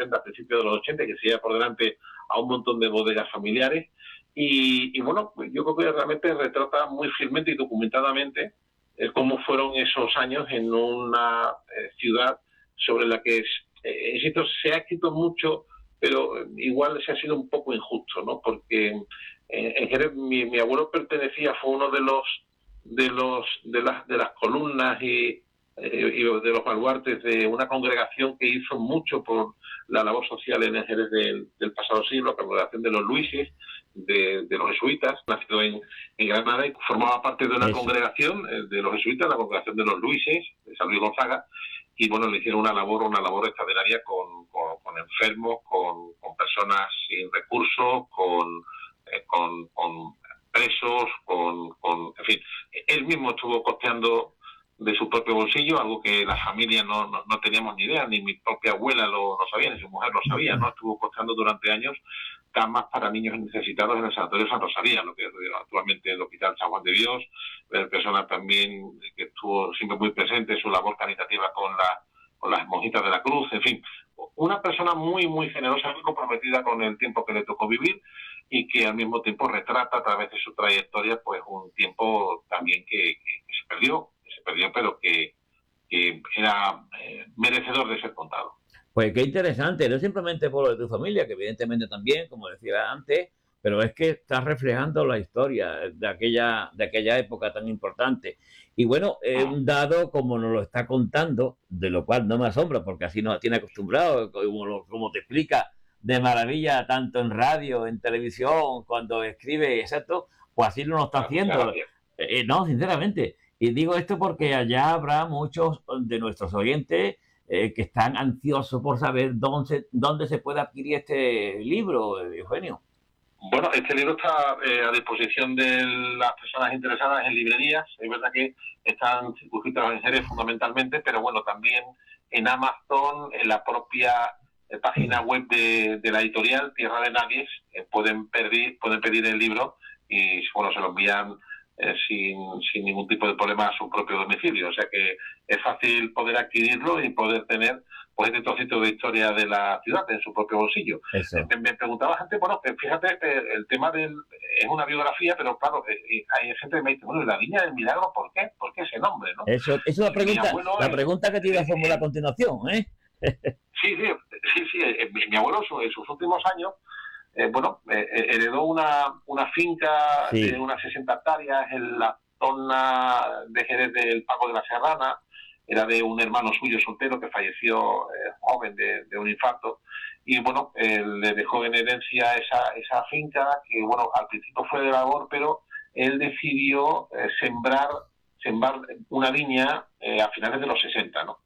70, principios de los 80, que se lleva por delante a un montón de bodegas familiares. Y bueno, yo creo que realmente retrata muy fielmente y documentadamente cómo fueron esos años en una ciudad sobre la que, insisto, se ha escrito mucho, pero igual se ha sido un poco injusto, ¿no? Porque en Jerez mi abuelo fue uno de las columnas y de los baluartes de una congregación que hizo mucho por la labor social en el Jerez del pasado siglo, la congregación de los Luises, de los jesuitas, nacido en Granada, y formaba parte de una congregación de los jesuitas, la congregación de los Luises, de San Luis Gonzaga, y bueno, le hicieron una labor extraordinaria con enfermos, con personas sin recursos, con presos, en fin, él mismo estuvo costeando de su propio bolsillo, algo que la familia no teníamos ni idea, ni mi propia abuela lo sabía, ni su mujer lo sabía, ¿no? Estuvo costeando durante años camas para niños necesitados en el Sanatorio San Rosario, lo que es actualmente el Hospital San Juan de Dios, personas también que estuvo siempre muy presente en su labor caritativa con las monjitas de la Cruz, en fin, una persona muy, muy generosa, muy comprometida con el tiempo que le tocó vivir y que al mismo tiempo retrata a través de su trayectoria pues un tiempo también que se perdió, pero que era merecedor de ser contado. Pues qué interesante, no simplemente por lo de tu familia, que evidentemente también, como decía antes, pero es que estás reflejando la historia de aquella época tan importante. Y bueno, un dado como nos lo está contando, de lo cual no me asombra, porque así nos tiene acostumbrado, como te explica de maravilla, tanto en radio, en televisión, cuando escribe, exacto, pues así lo está haciendo. No, sinceramente. Y digo esto porque allá habrá muchos de nuestros oyentes que están ansiosos por saber dónde se puede adquirir este libro, Eugenio. Bueno, este libro está a disposición de las personas interesadas en librerías. Es verdad que están circunscritas en Jerez fundamentalmente, pero bueno, también en Amazon, en la propia página web de la editorial Tierra de Nadies, pueden pedir el libro y bueno, se lo envían sin ningún tipo de problema a su propio domicilio. O sea que es fácil poder adquirirlo y poder tener pues este trocito de historia de la ciudad en su propio bolsillo. Me preguntabas antes, bueno, fíjate, el tema es una biografía, pero claro, hay gente que me dice, bueno, ¿y la Viña del Milagro por qué? ¿Por qué ese nombre, no? Eso es la pregunta que te iba a formular a continuación, ¿eh? Sí. Mi abuelo en sus últimos años, heredó una finca de unas 60 hectáreas en la zona de Jerez del Paco de la Serrana. Era de un hermano suyo soltero que falleció joven de un infarto, y bueno, le dejó en herencia esa finca que bueno, al principio fue de labor, pero él decidió sembrar una viña a finales de los 60, ¿no?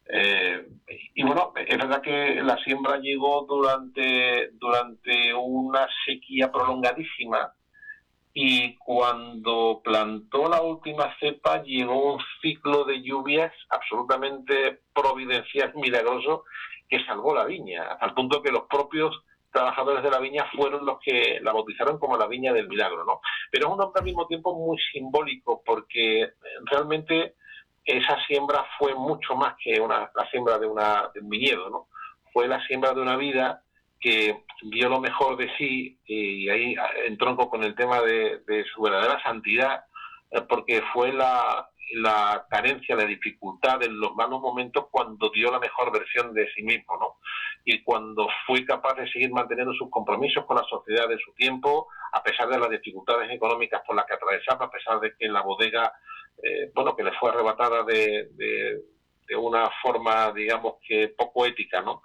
Y bueno, es verdad que la siembra llegó durante una sequía prolongadísima, y cuando plantó la última cepa llegó un ciclo de lluvias absolutamente providencial, milagroso, que salvó la viña, hasta el punto que los propios trabajadores de la viña fueron los que la bautizaron como la Viña del Milagro, ¿no? Pero es un nombre al mismo tiempo muy simbólico, porque realmente esa siembra fue mucho más que la siembra de un viñedo, ¿no? Fue la siembra de una vida que vio lo mejor de sí, y ahí entronco con el tema de su verdadera santidad, porque fue la carencia, la dificultad en los malos momentos cuando dio la mejor versión de sí mismo, ¿no? Y cuando fue capaz de seguir manteniendo sus compromisos con la sociedad de su tiempo, a pesar de las dificultades económicas por las que atravesaba, a pesar de que la bodega, que le fue arrebatada de una forma, digamos, que poco ética, ¿no?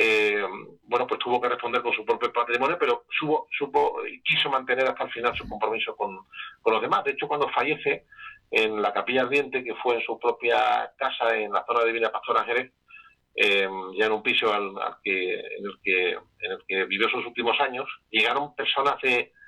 Pues tuvo que responder con su propio patrimonio, pero supo y quiso mantener hasta el final su compromiso con los demás. De hecho, cuando fallece en la Capilla Ardiente, que fue en su propia casa en la zona de Divina Pastora Jerez, ya en un piso en el que vivió sus últimos años, llegaron personas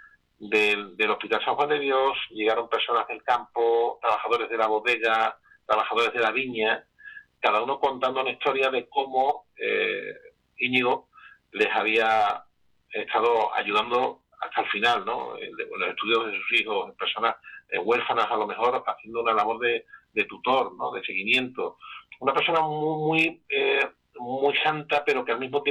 del Hospital San Juan de Dios, llegaron personas del campo, trabajadores de la bodega, trabajadores de la viña, cada uno contando una historia de cómo Íñigo les había estado ayudando hasta el final, ¿no? Los estudios de sus hijos, personas huérfanas a lo mejor, haciendo una labor de tutor, ¿no? De seguimiento. Una persona muy santa, pero que al mismo tiempo